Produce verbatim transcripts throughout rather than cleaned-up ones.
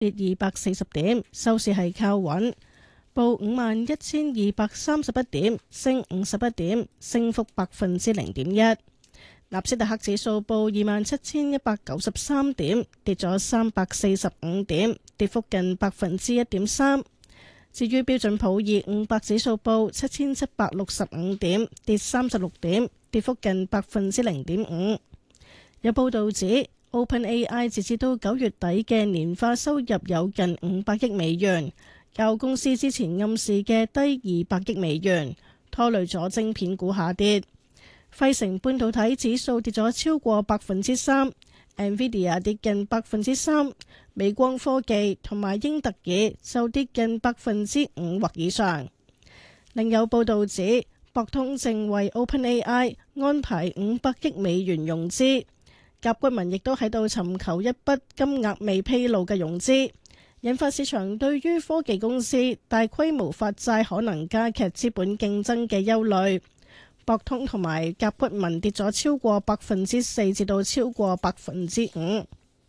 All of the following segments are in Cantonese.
跌二百四十點，收市係靠穩，報五萬一千二百三十一點，升五十一點，升幅百分之零點一。納斯達克指數報二萬七千一百九十三點，跌咗三百四十五點，跌幅近百分之一點三。至於標準普爾五百指數報七千七百六十五點，跌三十六點，跌幅近百分之零點五。有報道指 OpenAI 截至到九月底嘅年化收入有近五百億美元，較公司之前暗示嘅低二百億美元，拖累咗晶片股下跌。費城半導體指數跌咗超過百分之三 ，NVIDIA 跌近百分之三，美光科技同埋英特爾就跌近百分之五或以上。另有報道指，博通正為 OpenAI 安排五百億美元融資，甲骨文亦都喺度尋求一筆金額未披露嘅融資，引發市場對於科技公司大規模發債可能加劇資本競爭嘅憂慮。博通同埋甲骨文跌咗超過百分之四至到超過百分之五。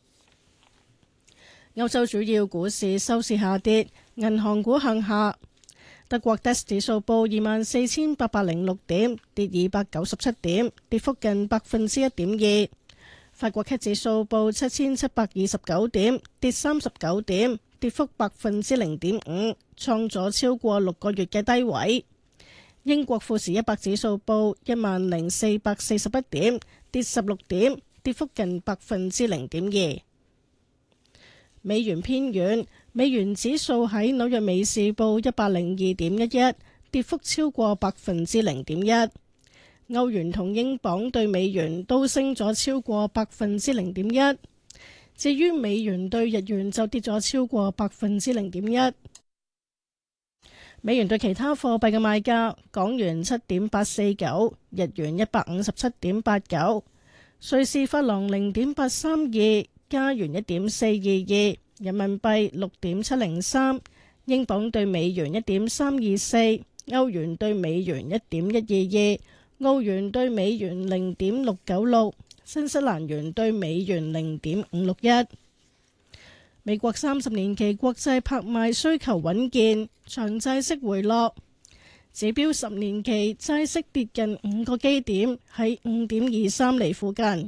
歐洲主要股市收市下跌，銀行股向下。德國 D A X 指數報二萬四千八百零六點，跌二百九十七點，跌幅近百分之一點二。法國 C A C 指數報七千七百二十九點，跌三十九點，跌幅百分之零點五，創咗超過六個月嘅低位。英國富時一百指數報一萬零四百四十一點，跌十六點，跌幅近百分之零點二。美元偏軟，美元指數喺紐約美市報一百零二點一一，跌幅超過百分之零點一。歐元同英鎊對美元都升咗超過百分之零點一，至於美元對日元就跌咗超過百分之零點一。美元對其他貨幣嘅賣價：港元七點八四九，日元一百五十七點八九，瑞士法郎零點八三二，加元一點四二二，人民幣六點七零三，英鎊對美元一點三二四，歐元對美元一點一二二，澳元對美元零點六九六，新西蘭元對美元零點五六一。美國三十年期國債拍賣需求穩健，長債息回落，指標十年期債息跌近五個基點，喺五點二三厘附近。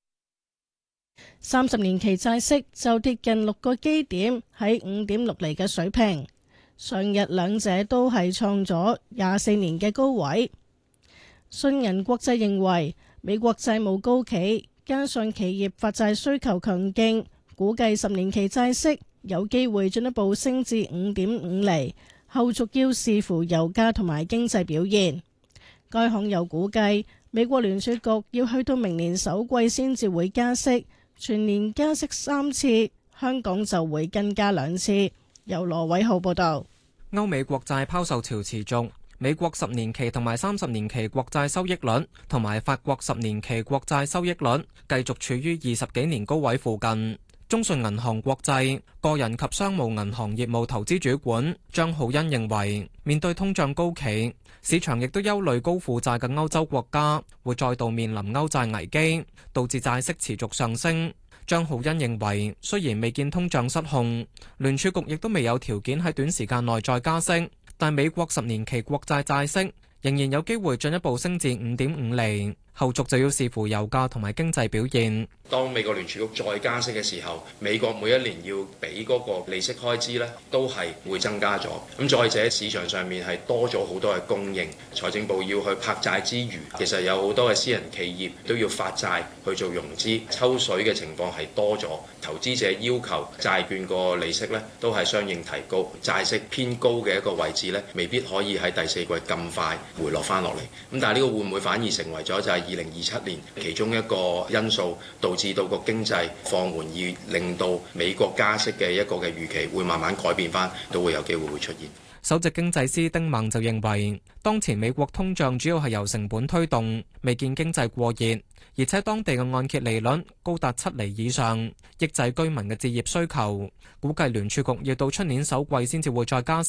三十年期債息就跌近六個基點，喺五點六厘嘅水平。上日兩者都係創咗廿四年嘅高位。信銀國際認為，美國債務高企，加上企業發債需求強勁，估計十年期債息有機會進一步升至五點五厘，後續要視乎油價同埋經濟表現。該行又估計，美國聯儲局要去到明年首季先至會加息，全年加息三次，香港就會跟加兩次。由羅偉浩報道。 歐美國債拋售潮持續，美國十年期同埋三十年期國債收益率同埋法國十年期國債收益率繼續處於二十幾年高位附近。中信銀行國際個人及商務銀行業務投資主管張浩欣認為，面對通脹高企，市場亦都憂慮高負債嘅歐洲國家會再度面臨歐債危機，導致債息持續上升。張浩欣認為，雖然未見通脹失控，聯儲局亦都未有條件喺短時間內再加息，但美國十年期國債債息仍然有機會進一步升至五點五厘，後續就要視乎油價同埋經濟表現。 當美國聯儲局再加息嘅時候，美國每一年要俾嗰個利息開支呢，都係會增加咗。咁再者，市場上面係多咗好多嘅供應，財政部要去拍債之餘，其實有好多嘅私人企業都要發債去做融資，抽水嘅情況係多咗。投資者要求債券個利息呢，都係相應提高，債息偏高嘅一個位置呢，未必可以喺第四季咁快回落翻落嚟。咁但係呢個會唔會反而成為咗就係二零二七年其中一個因素，導致到個經濟放緩，而令到美國加息嘅一個嘅預期會慢慢改變翻，都會有機會會出現。 首席經濟師丁孟就認為，當前美國通脹主要係由成本推動，未見經濟過熱，而且當地嘅按揭利率高達七厘以上，抑制居民嘅置業需求。估計聯儲局要到出年首季先至會再加息，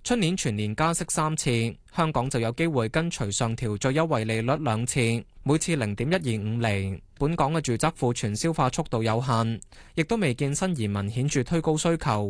出年全年加息三次，香港就有機會跟隨上調最優惠利率兩次，每次零點一二五厘。本港嘅住宅庫存消化速度有限，亦都未見新移民顯著推高需求。